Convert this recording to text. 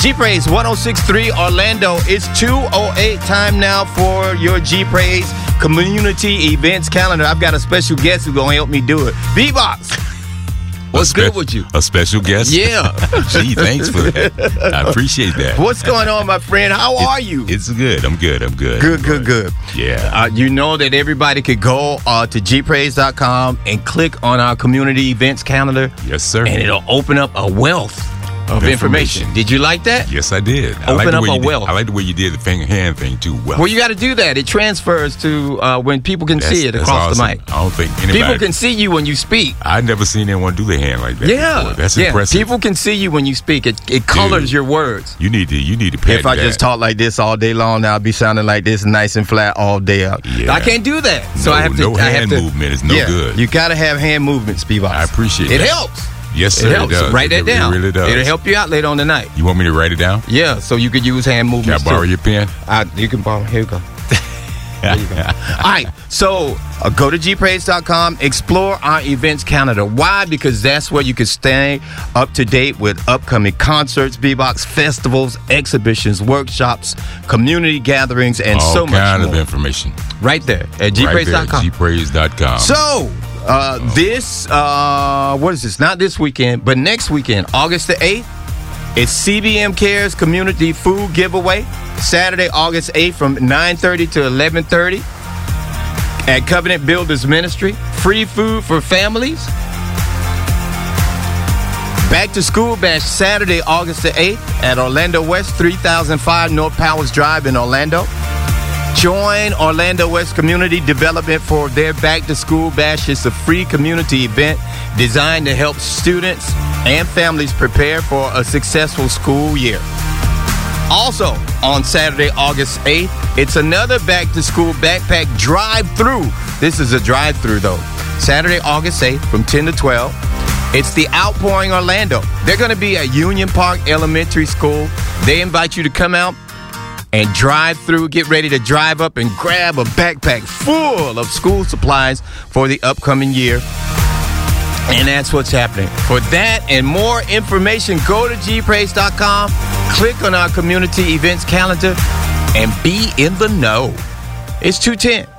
G-Praise 106.3 Orlando. It's 2:08 time now for your G-Praise community events calendar. I've got a special guest who's going to help me do it. B-Box, what's good with you? A special guest? Yeah. Gee, thanks for that. I appreciate that. What's going on, my friend? How are you? It's good. I'm good. Good. Yeah. You know that everybody could go to gpraise.com and click on our community events calendar. Yes, sir. And it'll open up a wealth of information. Did you like that? Yes, I did. Open up a wealth. I like the way you did the finger hand thing too. Well, you got to do that. It transfers to when people can see it across the mic. I don't think anybody. People can see you when you speak. I've never seen anyone do their hand like that. Yeah, before. That's impressive. People can see you when you speak. It colors your words. You need to patent If I just talk like this all day long, now I'll be sounding like this, nice and flat all day up. Yeah. I can't do that. So I have to. No hand movement is no good. You got to have hand movements, P-Box. I appreciate it. It helps. Yes, sir. It helps. It does. Write that down. It really does. It'll help you out later on tonight. You want me to write it down? Yeah, so you could use hand movements. Can I borrow your pen? You can borrow. Here you go. There you go. All right, so go to gpraise.com, explore our events calendar. Why? Because that's where you can stay up to date with upcoming concerts, B-Box festivals, exhibitions, workshops, community gatherings, and so much more. All kind of information. Right there at gpraise.com. gpraise.com. So, what is this? Not this weekend, but next weekend, August the 8th, it's CBM Cares Community Food Giveaway. Saturday, August 8th from 9:30 to 11:30 at Covenant Builders Ministry. Free food for families. Back to School Bash Saturday, August the 8th at Orlando West, 3005 North Powers Drive in Orlando. Join Orlando West Community Development for their Back to School Bash. It's a free community event designed to help students and families prepare for a successful school year. Also, on Saturday, August 8th, it's another Back to School Backpack Drive-Thru. This is a drive-thru, though. Saturday, August 8th from 10 to 12. It's the Outpouring Orlando. They're going to be at Union Park Elementary School. They invite you to come out and drive through, get ready to drive up and grab a backpack full of school supplies for the upcoming year. And that's what's happening. For that and more information, go to gpraise.com, click on our community events calendar, and be in the know. It's 2:10.